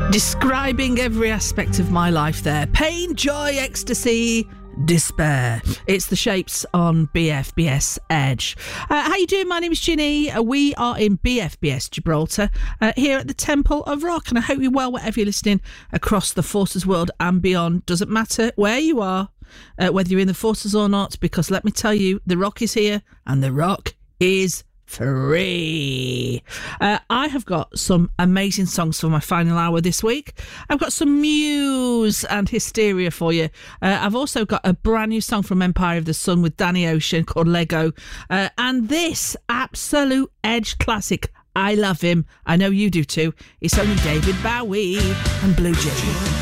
Describing every aspect of my life there. Pain, joy, ecstasy, despair. It's The Shapes on BFBS Edge. How you doing? My name is Ginny. We are in BFBS Gibraltar here at the Temple of Rock, and I hope you're well wherever you're listening across the Forces world and beyond. Doesn't matter where you are, whether you're in the Forces or not, because let me tell you, the Rock is here and the Rock is free. I have got some amazing songs for my final hour this week. I've got some Muse and Hysteria for you. I've also got a brand new song from Empire of the Sun with Danny Ocean called Lego. And this absolute Edge classic, I love him. I know you do too. It's only David Bowie and Blue Jeans.